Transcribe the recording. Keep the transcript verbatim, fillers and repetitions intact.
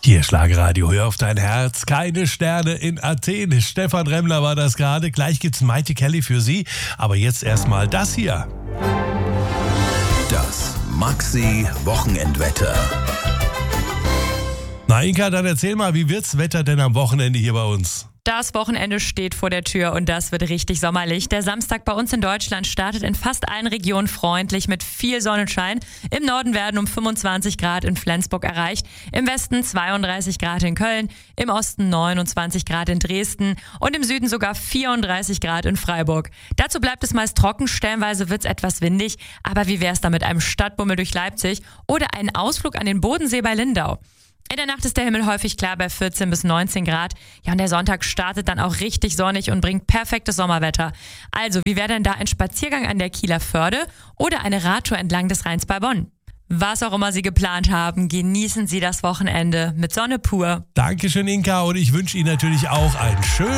Hier Schlagerradio, hör auf dein Herz, keine Sterne in Athen. Stefan Remmler war das gerade. Gleich gibt's Mighty Kelly für Sie. Aber jetzt erstmal das hier. Das Maxi-Wochenendwetter. Na Inka, dann erzähl mal, wie wird's Wetter denn am Wochenende hier bei uns? Das Wochenende steht vor der Tür und das wird richtig sommerlich. Der Samstag bei uns in Deutschland startet in fast allen Regionen freundlich mit viel Sonnenschein. Im Norden werden um fünfundzwanzig Grad in Flensburg erreicht, im Westen zweiunddreißig Grad in Köln, im Osten neunundzwanzig Grad in Dresden und im Süden sogar vierunddreißig Grad in Freiburg. Dazu bleibt es meist trocken, stellenweise wird es etwas windig. Aber wie wär's da mit einem Stadtbummel durch Leipzig oder einen Ausflug an den Bodensee bei Lindau? In der Nacht ist der Himmel häufig klar bei vierzehn bis neunzehn Grad. Ja, und der Sonntag startet dann auch richtig sonnig und bringt perfektes Sommerwetter. Also, wie wäre denn da ein Spaziergang an der Kieler Förde oder eine Radtour entlang des Rheins bei Bonn? Was auch immer Sie geplant haben, genießen Sie das Wochenende mit Sonne pur. Dankeschön, Inka, und ich wünsche Ihnen natürlich auch einen schönen